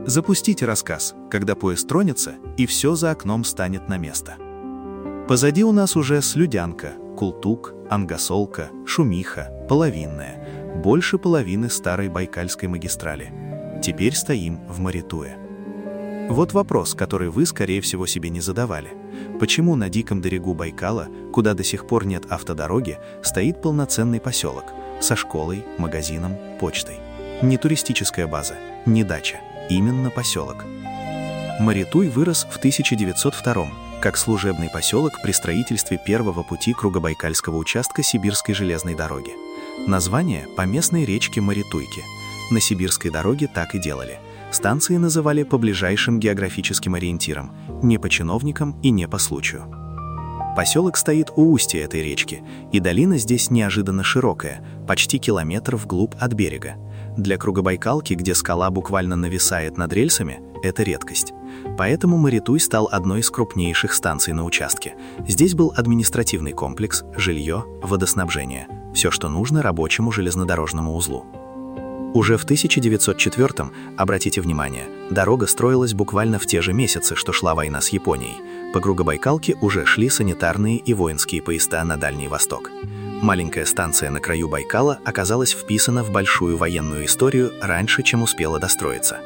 Запустите рассказ, когда поезд тронется, и все за окном станет на место. Позади у нас уже Слюдянка, Култук, Ангосолка, Шумиха, Половинная, больше половины старой Байкальской магистрали. Теперь стоим в Маритуе. Вот вопрос, который вы, скорее всего, себе не задавали. Почему на диком берегу Байкала, куда до сих пор нет автодороги, стоит полноценный поселок со школой, магазином, почтой? Не туристическая база, не дача, именно поселок. Маритуй вырос в 1902 как служебный поселок при строительстве первого пути кругобайкальского участка Сибирской железной дороги. Название по местной речке Маритуйки. На Сибирской дороге так и делали. Станции называли по ближайшим географическим ориентирам, не по чиновникам и не по случаю. Поселок стоит у устья этой речки, и долина здесь неожиданно широкая, почти километр вглубь от берега. Для кругобайкалки, где скала буквально нависает над рельсами, это редкость. Поэтому Маритуй стал одной из крупнейших станций на участке. Здесь был административный комплекс, жилье, водоснабжение. Все, что нужно рабочему железнодорожному узлу. Уже в 1904-м, обратите внимание, дорога строилась буквально в те же месяцы, что шла война с Японией. По Кругобайкалке уже шли санитарные и воинские поезда на Дальний Восток. Маленькая станция на краю Байкала оказалась вписана в большую военную историю раньше, чем успела достроиться.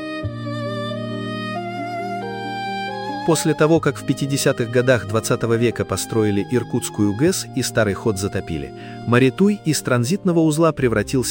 После того, как в 50-х годах 20 века построили Иркутскую ГЭС и старый ход затопили, Маритуй из транзитного узла превратился